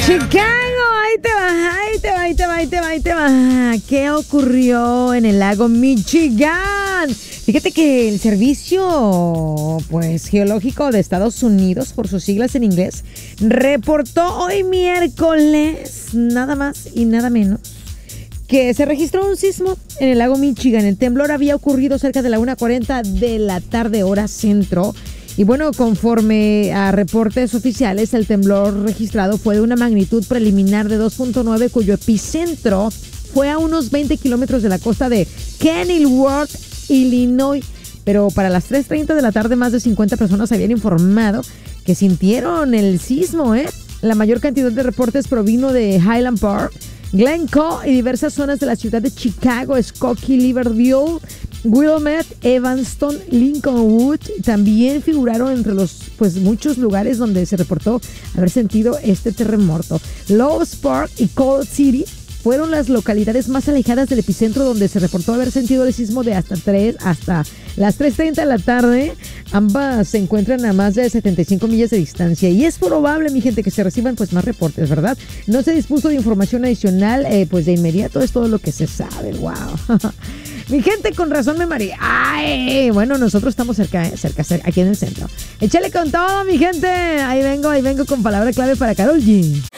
Chicago, ahí te va, ahí te va, ahí te va, ahí te va, ahí te va. ¿Qué ocurrió en el lago Michigan? Fíjate que el Servicio Geológico de Estados Unidos, por sus siglas en inglés, reportó hoy miércoles, nada más y nada menos, que se registró un sismo en el lago Michigan. El temblor había ocurrido cerca de la 1:40 de la tarde, hora centro. Y bueno, conforme a reportes oficiales, el temblor registrado fue de una magnitud preliminar de 2.9, cuyo epicentro fue a unos 20 kilómetros de la costa de Kenilworth, Illinois. Pero para las 3:30 de la tarde, más de 50 personas habían informado que sintieron el sismo, La mayor cantidad de reportes provino de Highland Park, Glencoe y diversas zonas de la ciudad de Chicago, Skokie, Libertyville, Wilmette, Evanston, Lincolnwood. También figuraron entre los muchos lugares donde se reportó haber sentido este terremoto. Lowe's Park y Cold City fueron las localidades más alejadas del epicentro, donde se reportó haber sentido el sismo de hasta las 3:30 de la tarde. Ambas se encuentran a más de 75 millas de distancia y es probable, mi gente, que se reciban más reportes, ¿verdad? No se dispuso de información adicional, de inmediato es todo lo que se sabe. ¡Wow! Mi gente, con razón me mareé. ¡Ay! Bueno, nosotros estamos cerca, aquí en el centro. Échale con todo, mi gente. Ahí vengo con palabra clave para Karol G.